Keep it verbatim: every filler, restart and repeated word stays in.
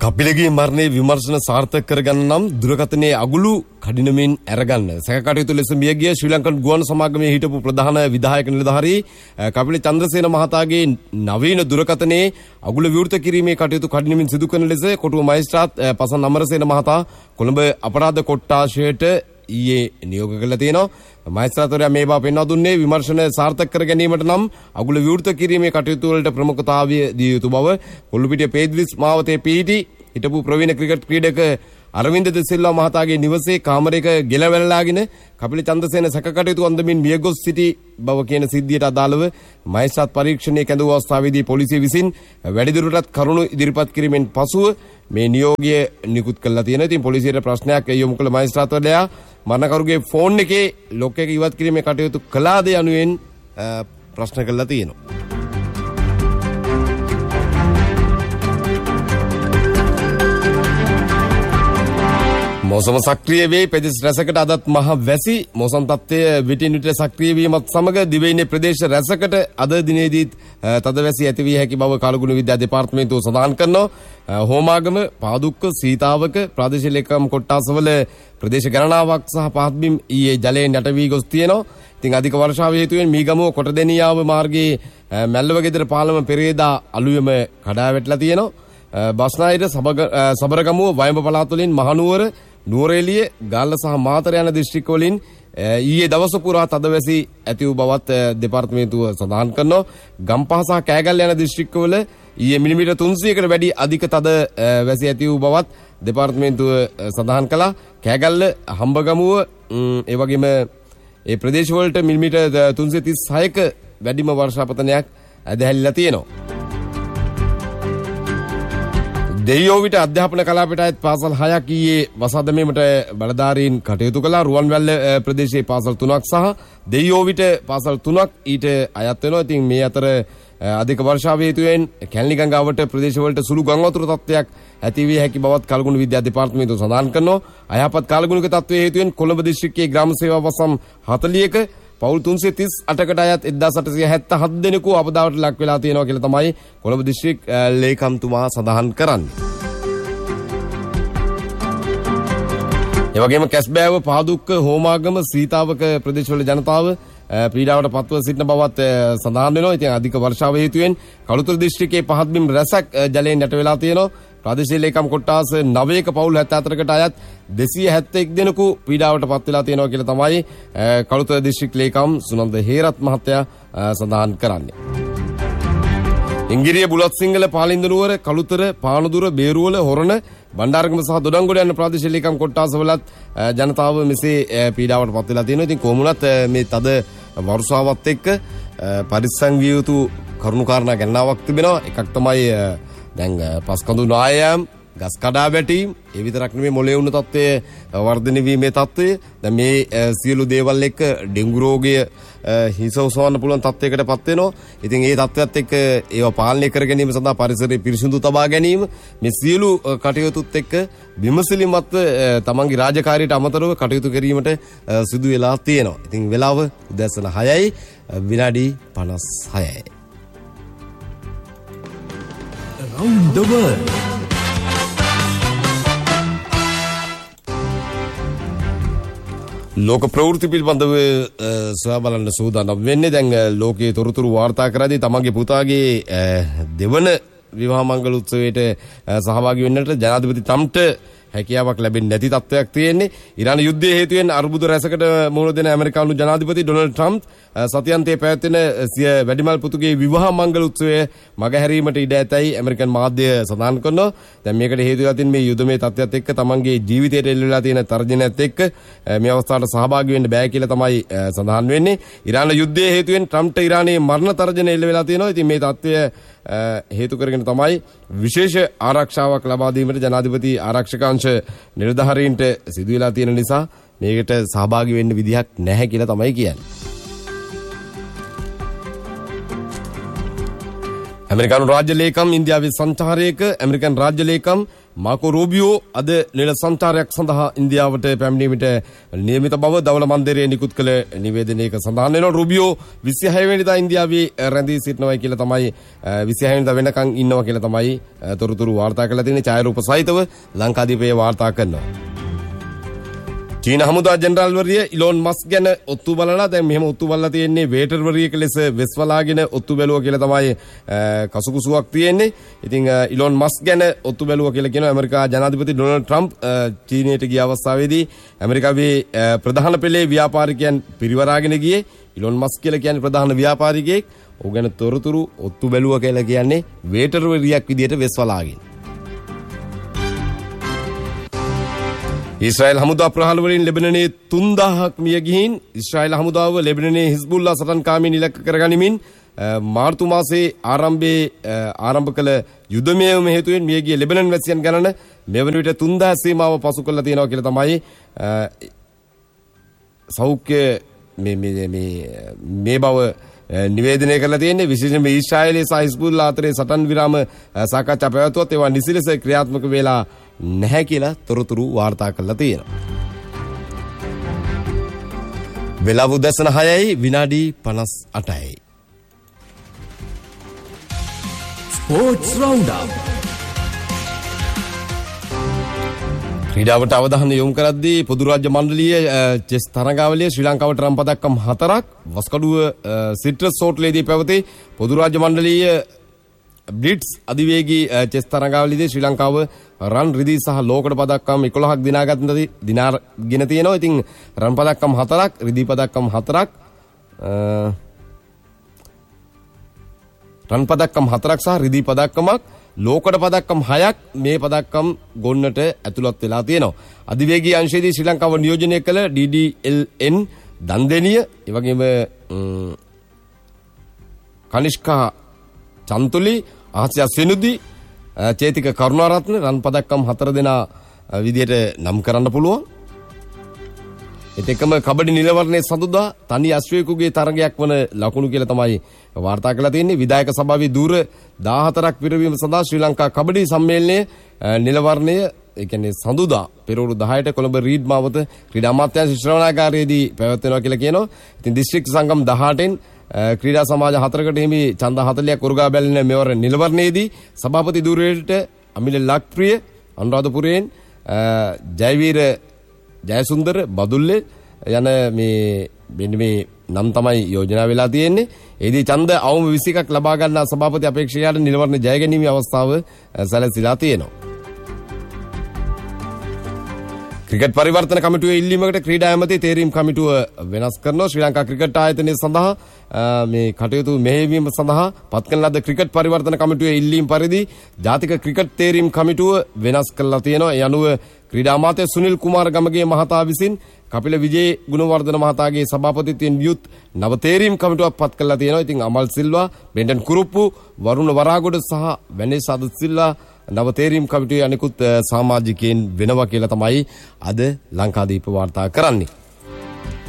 කපිලගේ මරණය විමර්ශන සාර්ථක කරගන්න නම් දුරකථනයේ අගුළු කඩිනමින් අරගන්න. සැකකටයුතු ලෙස මියගිය ශ්‍රී ලංකන් ගුවන් සමාගමේ හිටපු ප්‍රධාන විධායක නිලධාරී කපිල චන්ද්‍රසේන මහතාගේ නවීන දුරකථනයේ අගුළු විවෘත කිරීමේ කටයුතු කඩිනමින් සිදු කරන ලෙස කොටුව මහේස්ත්‍රාත් පසන් අමරසේන මහතා කොළඹ අපරාධ කොට්ටාශයට ඊයේ නියෝග කළා තියෙනවා. මහේස්ත්‍රාත්වරයා මේ බව පෙන්වා දුන්නේ විමර්ශන සාර්ථක කර ගැනීමට නම් අගුළු විවෘත කිරීමේ කටයුතු වලට ප්‍රමුඛතාවය දිය යුතු බව කොල්ලුපිටිය පේද්විස් මාවතේ පිහිටි හිටපු ප්‍රවීණ ක්‍රිකට් ක්‍රීඩක අරවින්ද ද සිල්වා මහතාගේ නිවසේ කාමරයක ගෙලවැළලාගෙන කපිල චන්ද්‍රසේන සැකකටයුතු අන්දමින් මියගොස් සිටි බව කියන සිද්ධියට අදාළව මහේස්ත්‍රාත් පරීක්ෂණයේ කැඳවූ අවස්ථාවේදී පොලිසිය විසින් වැඩිදුරටත් කරුණු ඉදිරිපත් කිරීමෙන් පසුව මේ නියෝගය නිකුත් කළා තියෙනවා. ඉතින් පොලිසියට ප්‍රශ්නයක් යොමු කළ මහේස්ත්‍රාත්වරයා මරණකරුගේ ෆෝන් එකේ ලොක් එක ඉවත් කිරීමේ කටයුතු කළාද යනුවෙන් ප්‍රශ්න කළා තියෙනවා. මෝසම සක්‍රිය වේ පෙදෙස් රැසකට අදත් මහ වැසි මෝසම් තත්ත්වය විටින් විට සක්‍රිය වීමත් සමග දිවයිනේ ප්‍රදේශ රැසකට අද දිනේදීත් තද වැසි ඇති විය හැකි බව කාලගුණ විද්‍යා දෙපාර්තමේන්තුව සඳහන් කරනවා. හෝමාගම පාදුක්ක සීතාවක ප්‍රාදේශීය ලේකම් කොට්ටාසවල ප්‍රදේශ ගණනාවක් සහ පහත් බිම් ඊයේ ජලයෙන් යට වී ගොස් තියෙනවා. ඉතින් අධික වර්ෂාව හේතුවෙන් මීගමුව කොටදෙනියාව මාර්ගයේ මැල්ලව ගෙදර පාලම පෙරේදා අලුයම කඩා වැටලා තියෙනවා. බස්නාහිර සබරගමුව වයඹ පළාත් වලින් මහනුවර නුවරඑළිය ගාල්ල සහ මාතර යන දිස්ත්‍රික්ක වලින් ඊයේ දවස පුරා තදවැසි ඇති වූ බවත් දෙපාර්තමේන්තුව සඳහන් කරනවා. ගම්පහ සහ කෑගල්ල යන දිස්ත්‍රික්කවල ඊයේ මිලිමීටර් තුන්සියයකට වැඩි අධික තද වැසි ඇති වූ බවත් දෙපාර්තමේන්තුව සඳහන් කළා. කෑගල්ල හම්බගමුව ඒ වගේම ඒ ප්‍රදේශවලට මිලිමීටර් තුන්සිය තිස් හයක වැඩිම වර්ෂාපතනයක් ඇදහැල්ලා තියෙනවා. දෙයියෝවිට අධ්‍යාපන කලාපයට අයත් පාසල් හයක් ඊයේ වසා දැමීමට බලධාරීන් කටයුතු කළා. රුවන්වැල්ල ප්‍රදේශයේ පාසල් තුනක් සහ දෙයියෝවිට පාසල් තුනක් ඊට අයත් වෙනවා. ඉතින් මේ අතර අධික වර්ෂාව හේතුවෙන් කැලණි ගංගාවට ප්‍රදේශවලට සුළු ගම් වතුර තත්ත්වයක් ඇති විය හැකි බවත් කාලගුණ විද්‍යා දෙපාර්තමේන්තුව සඳහන් කරනවා. අයහපත් කාලගුණික තත්ත්වයේ හේතුවෙන් කොළඹ දිස්ත්‍රික්කයේ ග්‍රාම සේවා වසම් හතළිහක පවුල් තුන්සිය තිස් අටකට අයත් එක්දාස් අටසිය හැත්තෑ හත් දෙනෙකු අපදාවට ලක් වෙලා තියෙනවා කියලා තමයි කොළඹ දිස්ත්‍රික් ලේකම්තුමා සඳහන් කරන්නේ. ඒ වගේම කැස්බෑව පාදුක්ක හෝමාගම සීතාවක ප්‍රදේශවල ජනතාව පීඩාවට පත්ව සිටින බවත් සඳහන් වෙනවා. ඉතින් අධික වර්ෂාව හේතුවෙන් කළුතර දිස්ත්‍රික්කයේ පහත් බිම් රැසක් ජලයෙන් යට වෙලා තියෙනවා. ප්‍රාදේශීය ලේකම් කොට්ටාස නවයක පවුල් හැත්තෑ හතරකට අයත් දෙසිය හැත්තෑ එක් දෙනෙකු පීඩාවට පත් වෙලා තියෙනවා කියලා තමයි කළුතර දිස්ත්‍රික් ලේකම් සුනන්ද හේරත් මහත්තයා සඳහන් කරන්නේ. ඉංගිරිය බුලත් සිංහල පාලින්ද නුවර කළුතර පානදුර බේරුවල හොරණ බණ්ඩාරගම සහ දොඩංගොඩ යන ප්‍රාදේශීය ලේකම් කොට්ටාසවලත් ජනතාව මෙසේ පීඩාවට පත් වෙලා තියෙනවා. ඉතින් කොහොමුණත් මේ තද වර්ෂාවත් එක්ක පරිස්සම් විය යුතු කරුණු කාරණා ගණනාවක් තිබෙනවා. එකක් තමයි දැන් පස්කඳු නායම් ගස් කඩා වැටීම් ඒ විතරක් නෙමෙයි මොලේ වුණ තත්ත්වය වර්ධනය වීමේ තත්ත්වය. දැන් මේ සියලු දේවල් එක්ක ඩෙන්ගු රෝගය හිස ඔසවන්න පුළුවන් තත්ත්වයකට පත් වෙනවා. ඉතින් ඒ තත්ත්වයත් එක්ක ඒවා පාලනය කර ගැනීම සඳහා පරිසරය පිරිසිදු තබා ගැනීම මේ සියලු කටයුතුත් එක්ක විමසිලිමත්ව තමන්ගේ රාජකාරියට අමතරව කටයුතු කිරීමට සිදු වෙලා තියෙනවා. ඉතින් වෙලාව උදෑසන හයයි විනාඩි පනස් හයයි. Around the world. ලෝක ප්‍රවෘත්ති පිළිබඳව සොයා බලන්න සූදානම් වෙන්නේ. දැන් ලෝකයේ තොරතුරු වාර්තා කරද්දී තමන්ගේ පුතාගේ දෙවන විවාහ මංගල උත්සවයට සහභාගී වෙන්නට ජනාධිපති ට්‍රම්ප්ට හැකියාවක් ලැබෙන්නේ නැති තත්ත්වයක් තියෙන්නේ. ඉරාන යුද්ධයේ හේතුවෙන් අර්බුද රැසකට මුහුණ දෙන ඇමරිකානු ජනාධිපති ඩොනල්ඩ් ට්‍රම්ප් සතියන්තයේ පැවැත්වෙන සිය වැඩිමල් පුතුගේ විවාහ මංගල උත්සවය මගහැරීමට ඉඩ ඇතැයි ඇමරිකන් මාධ්‍ය සඳහන් කරනවා. දැන් මේකට හේතු වෙලා තියෙන මේ යුද්ධමය තත්ත්වයත් එක්ක තමන්ගේ ජීවිතයට එල්ල වෙලා තියෙන තර්ජනයත් එක්ක මේ අවස්ථාවට සහභාගී වෙන්න බෑ කියලා තමයි සඳහන් වෙන්නේ. ඉරාන යුද්ධයේ හේතුවෙන් ට්‍රම්ප්ට ඉරානයේ මරණ තර්ජන එල්ල වෙලා තියෙනවා. ඉතින් මේ තත්ත්වය හේතු කරගෙන තමයි විශේෂ ආරක්ෂාවක් ලබා දීමට ජනාධිපති ආරක්ෂක අංශ නිලධාරීන්ට සිදු වෙලා තියෙන නිසා මේකට සහභාගී වෙන්න විදිහක් නැහැ කියලා තමයි කියන්නේ. ඇමරිකානු රාජ්‍ය ලේකම් ඉන්දියාවේ සංචාරයක ඇමරිකන් රාජ්‍ය ලේකම් මාකෝ රූබියෝ අද නිල සංචාරයක් සඳහා ඉන්දියාවට පැමිණීමට නියමිත බව දවල මන්දිරයේ නිකුත් කළ නිවේදනයක සඳහන් වෙනවා. රූබියෝ විසිහය වෙනිදා ඉන්දියාවේ රැඳී සිටිනවා කියලා තමයි විසිහය වෙනිදා වෙනකන් ඉන්නවා කියලා තමයි තොරතුරු වාර්තා කරලා තියෙන්නේ. ඡායාරූප සහිතව ලංකාදීපයේ වාර්තා කරනවා. චීන හමුදා ජෙනරාල්වරිය ඉලෝන් මස්ක් ගැන ඔත්තු බලලා දැන් මෙහෙම ඔත්තු බලලා තියෙන්නේ වේටර්වරියක ලෙස වෙස්වලාගෙන ඔත්තු බැලුවා කියලා තමයි කසුකුසුවක් තියෙන්නේ. ඉතින් ඉලෝන් මස්ක් ගැන ඔත්තු බැලුවා කියලා කියනවා ඇමරිකා ජනාධිපති ඩොනල්ඩ් ට්‍රම්ප් චීනයට ගිය අවස්ථාවේදී ඇමරිකාවේ ප්‍රධාන පෙළේ ව්‍යාපාරිකයන් පිරිවරාගෙන ගියේ ඉලෝන් මස්ක් කියලා කියන්නේ ප්‍රධාන ව්‍යාපාරිකයෙක්. ඔහු ගැන තොරතුරු ඔත්තු බැලුවා කියලා කියන්නේ වේටර්වරියක් විදියට වෙස්වලාගෙන. ඊශ්‍රායල් හමුදා ප්‍රහාර වලින් ලෙබනනයේ තුන්දාහක් මිය ගිහින් ඊශ්‍රායල් හමුදාව ලෙබනනයේ හිස්බුල්ලා සටන්කාමීන් ඉලක්ක කරගනිමින් මාර්තු මාසයේ ආරම්භයේ ආරම්භ කළ යුද මෙහෙයුම හේතුවෙන් මිය ගිය ලෙබනන් වැසියන් ගණන මෙවන විට තුන්දාහ සීමාව පසු කරලා තියෙනවා කියලා තමයි සෞඛ්‍ය මේ මේ මේ මේ බව නිවේදනය කරලා තියෙන්නේ. විශේෂයෙන්ම ඊශ්‍රායලයේ සහ හිස්බුල්ලා අතරේ සටන් විරාම සාකච්ඡා පැවැත්වුවත් ඒවා නිසිලෙස ක්‍රියාත්මක වෙලා නැහැ කියලා තොරතුරු වාර්තා කරලා තියෙනවා. වෙලාව උදැසන හයයි විනාඩි පනස් අටයි. Sports Roundup. ක්‍රීඩාවට අවධානය යොමු කරද්දී පොදු රාජ්‍ය මණ්ඩලීය චෙස් තරගාවලියේ ශ්‍රී ලංකාවට රන් පදක්කම් හතරක් වස්කඩුව සිට්‍රස් හෝටලේදී පැවති පොදු රාජ්‍ය මණ්ඩලීය බ්ලිට්ස් අධිවේගී චෙස් තරගාවලියේදී ශ්‍රී ලංකාව රන් රිදී සහ ලෝකඩ පදක්කම් එකොළහක් දිනාගත් දිනාගෙන තියෙනවා. ඉතින් රන් පදක්කම් හතරක් රිදී පදක්කම් හතරක් රන් පදක්කම් හතරක් සහ රිදී පදක්කමක් ලෝකඩ පදක්කම් හයක් මේ පදක්කම් ගොන්නට ඇතුළත් වෙලා තියෙනවා. අධිවේගී අංශයේදී ශ්‍රී ලංකාව නියෝජනය කළ ඩී ඩී එල් එන් දන්දෙනිය ඒ වගේම කනිෂ්කා චන්තුලි ආසියා සෙනුදි චේතික කරුණාරත්න රන් පදක්කම් හතර දෙනා විදියට නම් කරන්න පුළුවන්. ඒත් එක්කම කබඩි නිලවරණයේ සඳුදා තනි අශ්වයෙකුගේ තරගයක් වන ලකුණු කියලා තමයි වාර්තා කරලා තියෙන්නේ. විධායක සභාවේ දූර දාහතරක් පිරවීම සඳහා ශ්‍රී ලංකා කබඩි සම්මේලනයේ නිලවරණය ඒ කියන්නේ සඳුදා පෙරවරු දහයට කොළඹ රීඩ් මාවත ක්‍රීඩා අමාත්‍යාංශ ශ්‍රවණාගාරයේදී පැවැත්වෙනවා කියලා කියනවා. ඉතින් දිස්ත්‍රික් සංගම් දහඅටෙන් ක්‍රීඩා සමාජ හතරකට හිමි ඡන්ද හතළිහක් උරුගා බැලෙන මෙවර නිලවරණයේදී සභාපති ධුරයට අමිල ලක්ප්‍රිය අනුරාධපුරයෙන් ජයවීර ජයසුන්දර බදුල්ලේ යන මේ මෙන්න මේ නම් තමයි යෝජනා වෙලා තියෙන්නේ. ඒදී ඡන්ද අවම විසි එකක් ලබා ගන්නා සභාපති අපේක්ෂකයාට නිලවරණ ජය ගැනීමේ අවස්ථාව සැලසීලා තියෙනවා. ක්‍රිකට් පරිවර්තන කමිටුවේ ඉල්ලීමකට ක්‍රීඩා ඇමති තේරීම් කමිටුව වෙනස් කරනවා. ශ්‍රී ලංකා ක්‍රිකට් ආයතනය සඳහා මේ කටයුතු මෙහෙයවීම සඳහා පත් කරන ලද ක්‍රිකට් පරිවර්තන කමිටුවේ ඉල්ලීම් පරිදි ජාතික ක්‍රිකට් තේරීම් කමිටුව වෙනස් කරලා තියෙනවා. ඒ අනුව ක්‍රීඩා අමාත්‍ය සුනිල් කුමාර ගමගේ මහතා විසින් කපිල විජේ ගුණවර්ධන මහතාගේ සභාපතිත්වයෙන් යුත් නව තේරීම් කමිටුවක් පත් කරලා තියෙනවා. ඉතින් අමල් සිල්වා, බෙන්ඩන් කුරුප්පු, වරුණ වරාගොඩ සහ වැනේස් අද සිල්වා නව තේරීම් කමිටුවේ අනිකුත් සමාජිකයන් වෙනවා කියලා තමයි අද ලංකාදීප වාර්තා කරන්නේ.